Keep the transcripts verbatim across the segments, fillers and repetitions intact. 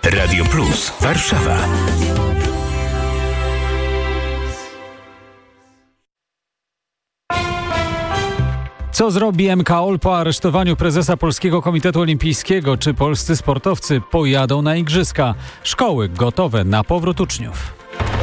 Radio Plus Warszawa. Co zrobi M K O L po aresztowaniu prezesa Polskiego Komitetu Olimpijskiego? Czy polscy sportowcy pojadą na igrzyska? Szkoły gotowe na powrót uczniów.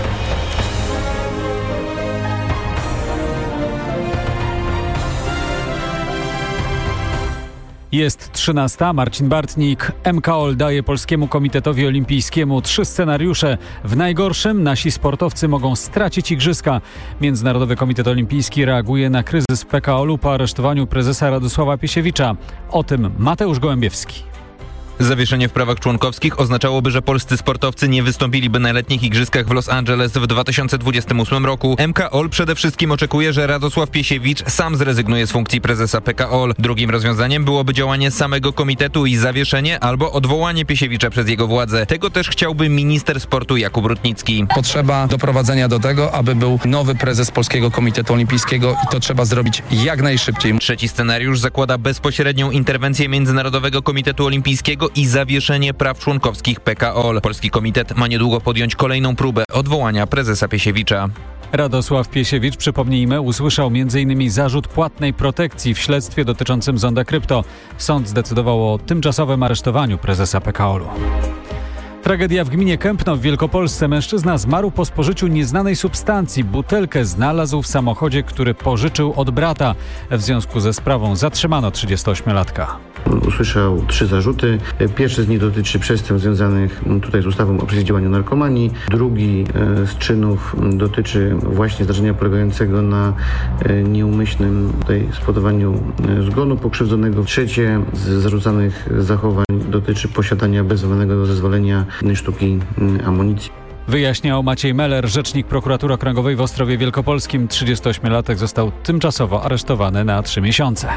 Jest trzynasta. Marcin Bartnik. M K O L daje Polskiemu Komitetowi Olimpijskiemu trzy scenariusze. W najgorszym nasi sportowcy mogą stracić igrzyska. Międzynarodowy Komitet Olimpijski reaguje na kryzys P K O L-u po aresztowaniu prezesa Radosława Piesiewicza. O tym Mateusz Gołębiewski. Zawieszenie w prawach członkowskich oznaczałoby, że polscy sportowcy nie wystąpiliby na letnich igrzyskach w Los Angeles w dwa tysiące dwudziestym ósmym roku. M K O L przede wszystkim oczekuje, że Radosław Piesiewicz sam zrezygnuje z funkcji prezesa P K O L. Drugim rozwiązaniem byłoby działanie samego komitetu i zawieszenie albo odwołanie Piesiewicza przez jego władzę. Tego też chciałby minister sportu Jakub Rutnicki. Potrzeba doprowadzenia do tego, aby był nowy prezes Polskiego Komitetu Olimpijskiego i to trzeba zrobić jak najszybciej. Trzeci scenariusz zakłada bezpośrednią interwencję Międzynarodowego Komitetu Olimpijskiego i zawieszenie praw członkowskich P K O L. Polski komitet ma niedługo podjąć kolejną próbę odwołania prezesa Piesiewicza. Radosław Piesiewicz, przypomnijmy, usłyszał między innymi zarzut płatnej protekcji w śledztwie dotyczącym Zonda Krypto. Sąd zdecydował o tymczasowym aresztowaniu prezesa P K O L-u. Tragedia w gminie Kępno w Wielkopolsce. Mężczyzna zmarł po spożyciu nieznanej substancji. Butelkę znalazł w samochodzie, który pożyczył od brata. W związku ze sprawą zatrzymano trzydziestoośmiolatka. Usłyszał trzy zarzuty. Pierwszy z nich dotyczy przestępstw związanych tutaj z ustawą o przeciwdziałaniu narkomanii. Drugi z czynów dotyczy właśnie zdarzenia polegającego na nieumyślnym tutaj spowodowaniu zgonu pokrzywdzonego. Trzecie z zarzucanych zachowań dotyczy posiadania bez wydanego zezwolenia sztuki amunicji. Wyjaśniał Maciej Meller, rzecznik Prokuratury Okręgowej w Ostrowie Wielkopolskim. trzydziestoośmiolatek został tymczasowo aresztowany na trzy miesiące.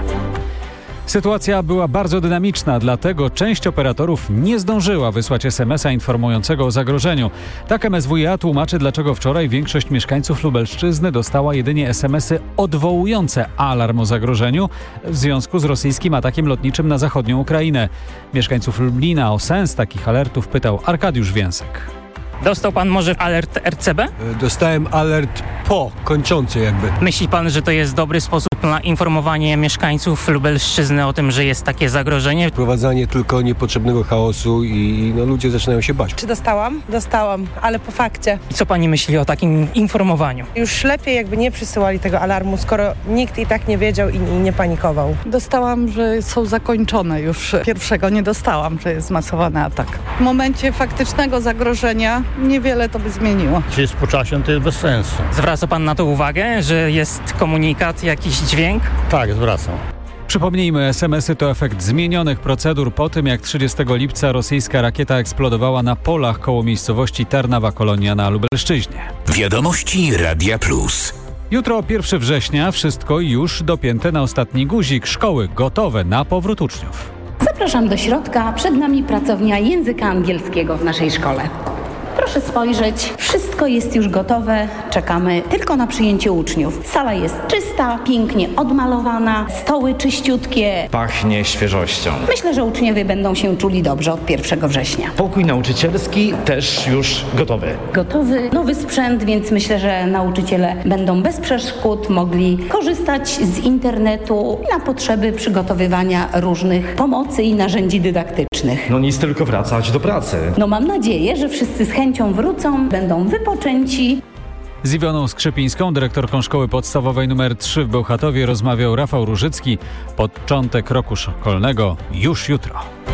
Sytuacja była bardzo dynamiczna, dlatego część operatorów nie zdążyła wysłać es emesa informującego o zagrożeniu. Tak M S W iA tłumaczy, dlaczego wczoraj większość mieszkańców Lubelszczyzny dostała jedynie es em esy odwołujące alarm o zagrożeniu w związku z rosyjskim atakiem lotniczym na zachodnią Ukrainę. Mieszkańców Lublina o sens takich alertów pytał Arkadiusz Więsek. Dostał pan może alert R C B? Dostałem alert po, kończący jakby. Myśli pan, że to jest dobry sposób na informowanie mieszkańców Lubelszczyzny o tym, że jest takie zagrożenie? Wprowadzanie tylko niepotrzebnego chaosu i no, ludzie zaczynają się bać. Czy dostałam? Dostałam, ale po fakcie. I co pani myśli o takim informowaniu? Już lepiej jakby nie przysyłali tego alarmu, skoro nikt i tak nie wiedział i, i nie panikował. Dostałam, że są zakończone już. Pierwszego nie dostałam, że jest masowany atak. W momencie faktycznego zagrożenia niewiele to by zmieniło. Czy jest po czasie, to jest bez sensu. Zwraca pan na to uwagę, że jest komunikat, jakiś dźwięk? Tak, zwracam. Przypomnijmy, es em esy to efekt zmienionych procedur po tym, jak trzydziestego lipca rosyjska rakieta eksplodowała na polach koło miejscowości Tarnawa Kolonia na Lubelszczyźnie. Wiadomości Radia Plus. Jutro pierwszego września, wszystko już dopięte na ostatni guzik. Szkoły gotowe na powrót uczniów. Zapraszam do środka. Przed nami pracownia języka angielskiego w naszej szkole. Proszę spojrzeć, wszystko jest już gotowe, czekamy tylko na przyjęcie uczniów. Sala jest czysta, pięknie odmalowana, stoły czyściutkie. Pachnie świeżością. Myślę, że uczniowie będą się czuli dobrze od pierwszego września. Pokój nauczycielski też już gotowy. Gotowy nowy sprzęt, więc myślę, że nauczyciele będą bez przeszkód mogli korzystać z internetu na potrzeby przygotowywania różnych pomocy i narzędzi dydaktycznych. No nic, tylko wracać do pracy. No mam nadzieję, że wszyscy z chęcią wrócą, będą wypoczęci. Z Iwoną Skrzypińską, dyrektorką szkoły podstawowej nr trzy w Bełchatowie, rozmawiał Rafał Różycki. Początek roku szkolnego już jutro.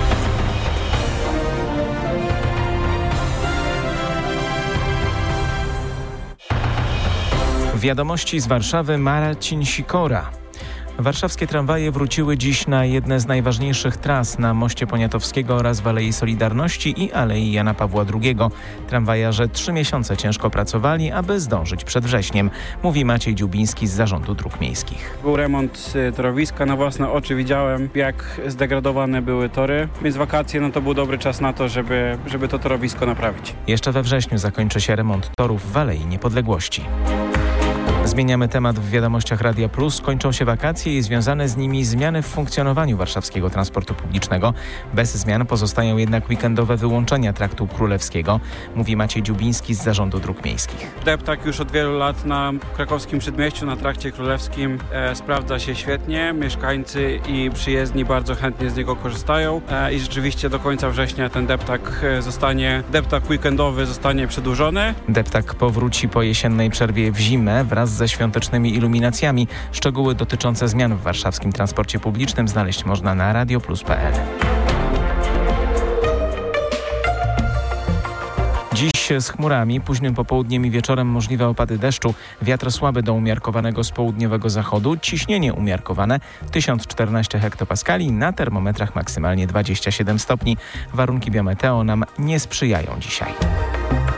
Wiadomości z Warszawy, Marcin Sikora. Warszawskie tramwaje wróciły dziś na jedne z najważniejszych tras na Moście Poniatowskiego oraz w Alei Solidarności i Alei Jana Pawła drugiego. Tramwajarze trzy miesiące ciężko pracowali, aby zdążyć przed wrześniem, mówi Maciej Dziubiński z Zarządu Dróg Miejskich. Był remont torowiska, na własne oczy widziałem, jak zdegradowane były tory, więc wakacje no to był dobry czas na to, żeby, żeby to torowisko naprawić. Jeszcze we wrześniu zakończy się remont torów w Alei Niepodległości. Zmieniamy temat w wiadomościach Radia Plus. Kończą się wakacje i związane z nimi zmiany w funkcjonowaniu warszawskiego transportu publicznego. Bez zmian pozostają jednak weekendowe wyłączenia Traktu Królewskiego, mówi Maciej Dziubiński z Zarządu Dróg Miejskich. Deptak już od wielu lat na krakowskim przedmieściu, na Trakcie Królewskim e, sprawdza się świetnie. Mieszkańcy i przyjezdni bardzo chętnie z niego korzystają e, i rzeczywiście do końca września ten deptak e, zostanie, deptak weekendowy zostanie przedłużony. Deptak powróci po jesiennej przerwie w zimę wraz ze świątecznymi iluminacjami. Szczegóły dotyczące zmian w warszawskim transporcie publicznym znaleźć można na radioplus kropka p l. Dziś z chmurami, późnym popołudniem i wieczorem możliwe opady deszczu, wiatr słaby do umiarkowanego z południowego zachodu, ciśnienie umiarkowane tysiąc czternaście hektopaskali, na termometrach maksymalnie dwadzieścia siedem stopni. Warunki biometeo nam nie sprzyjają dzisiaj.